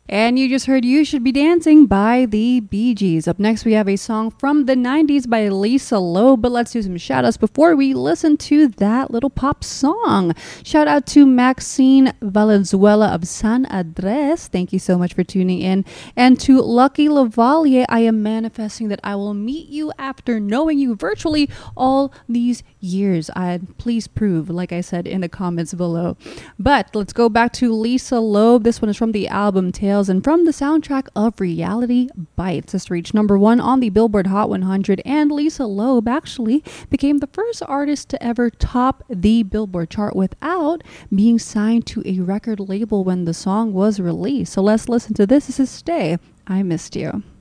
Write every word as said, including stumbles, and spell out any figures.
And you just heard You Should Be Dancing by the Bee Gees. Up next, we have a song from the nineties by Lisa Loeb. But let's do some shout-outs before we listen to that little pop song. Shout out to Maxine Valenzuela of San Andres. Thank you so much for tuning in. And to Lucky Lavalier, I am manifesting that I will meet you after knowing you virtually all these years. I please prove, like I said in the comments below. But let's go back to Lisa Loeb. This one is from the album Tales and from the soundtrack of Reality Bites. This reached number one on the Billboard Hot one hundred, and Lisa Loeb actually became the first artist to ever top the Billboard chart without being signed to a record label when the song was released. So let's listen to this. This is Stay, I Missed You.